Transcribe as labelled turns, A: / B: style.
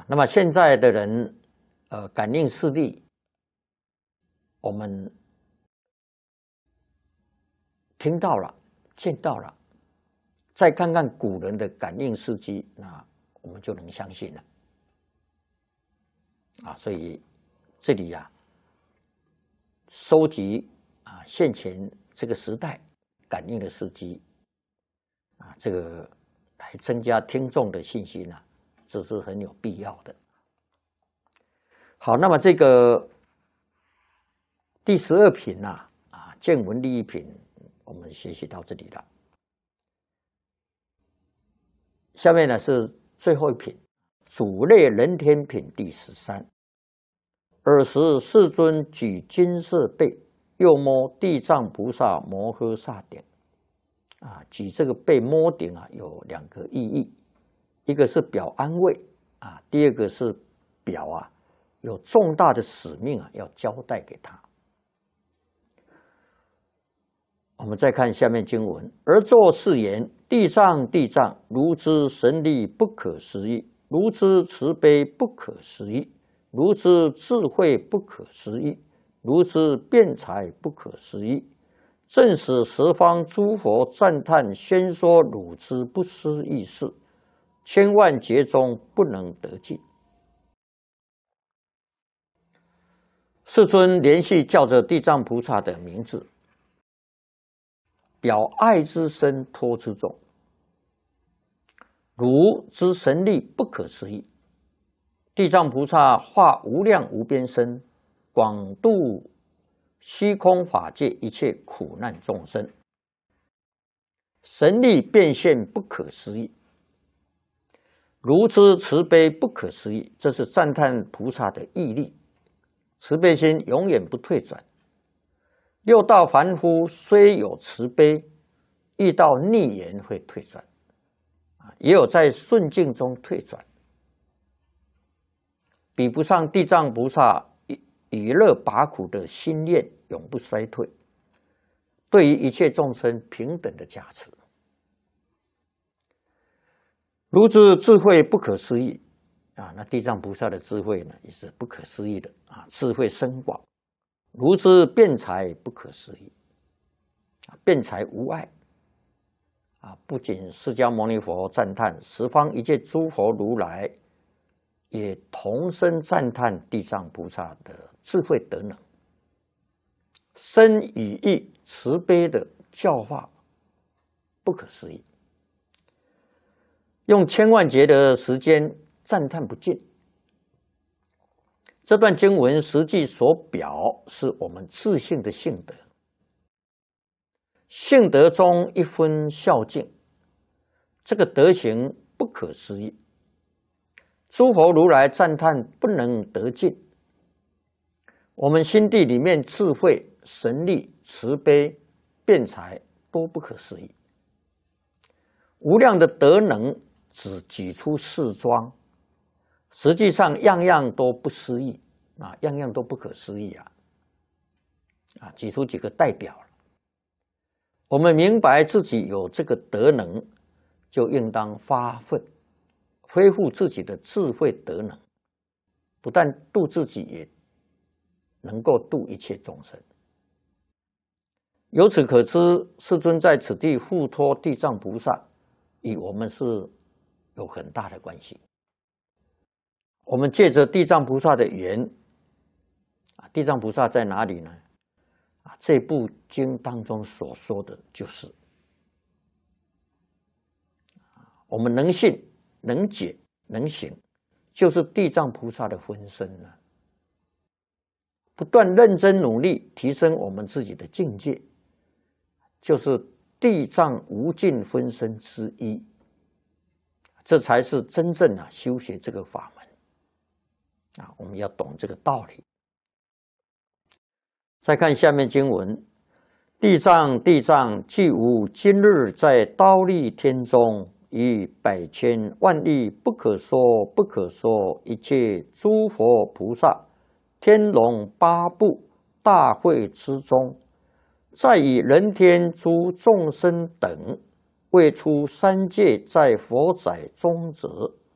A: 那么现在的人，感应视力，我们听到了、见到了，再看看古人的感应事迹，那我们就能相信了。所以这里收集现前这个时代感应的事迹，这个来增加听众的信心这是很有必要的。好，那么这个第12品见闻利益品，我们学习到这里了。下面呢是最后一品，主类人天品第13。尔时世尊举金色贝，右摸地藏菩萨摩诃萨顶。举这个贝摸顶有2个意义，一个是表安慰第二个是表有重大的使命要交代给他。我们再看下面经文，而作是言：地藏地藏，如之神力不可思议，如之慈悲不可思议，如之智慧不可思议，如之辩才不可思议，正使十方诸佛赞叹宣说汝之不思议事，千万劫中不能得尽。世尊连续叫着地藏菩萨的名字，表爱之深，托之重，汝之神力不可思议。地藏菩萨化无量无边身，广度虚空法界一切苦难众生，神力变现不可思议。如之慈悲不可思议，这是赞叹菩萨的毅力，慈悲心永远不退转。六道凡夫虽有慈悲，遇到逆缘会退转，也有在顺境中退转，比不上地藏菩萨以乐拔苦的心念永不衰退，对于一切众生平等的加持。如之智慧不可思议那地藏菩萨的智慧呢，也是不可思议的智慧深广。如之辩才不可思议，辩才无碍不仅释迦牟尼佛赞叹，十方一切诸佛如来也同声赞叹地藏菩萨的智慧德能，深与意慈悲的教化不可思议，用千万劫的时间赞叹不尽。这段经文实际所表是我们自信的性德，性德中一分孝敬，这个德行不可思议，诸佛如来赞叹不能得尽。我们心地里面智慧、神力、慈悲、辩才都不可思议，无量的德能只举出4桩，实际上样样都不思议样样都不可思议举出几个代表。我们明白自己有这个德能，就应当发奋恢复自己的智慧德能，不但度自己，也能够度一切众生。由此可知，世尊在此地付托地藏菩萨，与我们是有很大的关系。我们借着地藏菩萨的缘地藏菩萨在哪里呢？这部经当中所说的就是我们能信、能解、能行，就是地藏菩萨的分身不断认真努力提升我们自己的境界，就是地藏无尽分身之一，这才是真正修学这个法门我们要懂这个道理。再看下面经文，地藏地藏，既无今日在忉利天中，于百千万亿不可说不可说一切诸佛菩萨天龙八部大会之中，在以人天诸众生等，未出三界在佛载中者，